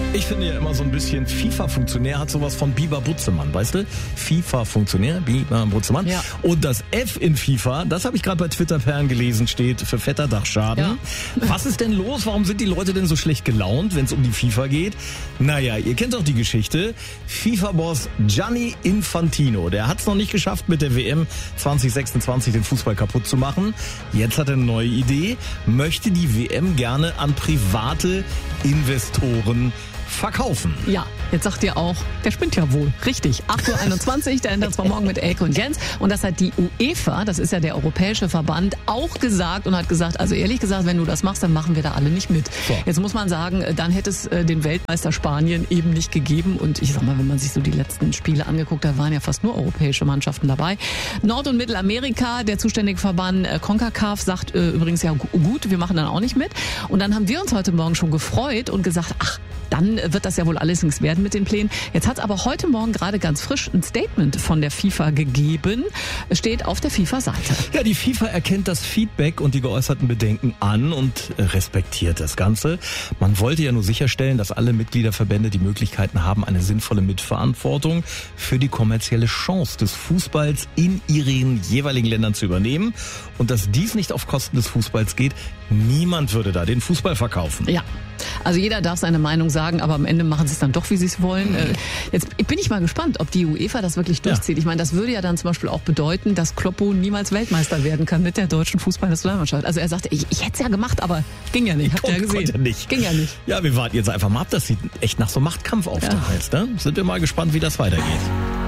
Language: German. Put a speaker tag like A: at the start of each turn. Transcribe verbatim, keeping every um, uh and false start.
A: Ich finde ja immer so ein bisschen, FIFA-Funktionär hat sowas von Biber Butzemann, weißt du? FIFA-Funktionär, Biber Butzemann. Ja. Und das F in FIFA, das habe ich gerade bei Twitter-Perlen gelesen, steht für fetter Dachschaden. Ja. Was ist denn los? Warum sind die Leute denn so schlecht gelaunt, wenn es um die FIFA geht? Naja, ihr kennt doch die Geschichte. FIFA-Boss Gianni Infantino, der hat es noch nicht geschafft, mit der W M zwanzig sechsundzwanzig den Fußball kaputt zu machen. Jetzt hat er eine neue Idee, möchte die W M gerne an private Investoren verkaufen.
B: Ja, jetzt sagt ihr auch, der spinnt ja wohl. Richtig, acht Uhr einundzwanzig, der ändert zwar morgen mit Elke und Jens. Und das hat die UEFA, das ist ja der europäische Verband, auch gesagt und hat gesagt, also ehrlich gesagt, wenn du das machst, dann machen wir da alle nicht mit. So. Jetzt muss man sagen, dann hätte es den Weltmeister Spanien eben nicht gegeben. Und ich sag mal, wenn man sich so die letzten Spiele angeguckt hat, waren ja fast nur europäische Mannschaften dabei. Nord- und Mittelamerika, der zuständige Verband CONCACAF sagt äh, übrigens ja gut, wir machen dann auch nicht mit. Und dann haben wir uns heute Morgen schon gefreut und gesagt, ach, dann wird das ja wohl alles nichts werden mit den Plänen. Jetzt hat es aber heute Morgen gerade ganz frisch ein Statement von der FIFA gegeben. Es steht auf der FIFA-Seite.
A: Ja, die FIFA erkennt das Feedback und die geäußerten Bedenken an und respektiert das Ganze. Man wollte ja nur sicherstellen, dass alle Mitgliederverbände die Möglichkeiten haben, eine sinnvolle Mitverantwortung für die kommerzielle Chance des Fußballs in ihren jeweiligen Ländern zu übernehmen. Und dass dies nicht auf Kosten des Fußballs geht, niemand würde da den Fußball verkaufen.
B: Ja. Also jeder darf seine Meinung sagen, aber am Ende machen sie es dann doch, wie sie es wollen. Jetzt bin ich mal gespannt, ob die UEFA das wirklich durchzieht. Ja. Ich meine, das würde ja dann zum Beispiel auch bedeuten, dass Kloppo niemals Weltmeister werden kann mit der deutschen Fußballnationalmannschaft. Also er sagte, ich, ich hätte es ja gemacht, aber ging ja nicht. Habt ihr ja gesehen.
A: Konnte nicht.
B: Ging ja nicht.
A: Ja, wir warten jetzt einfach mal ab. Das sieht echt nach so einem Machtkampf auf. Ja. Heißt, ne? Sind wir mal gespannt, wie das weitergeht.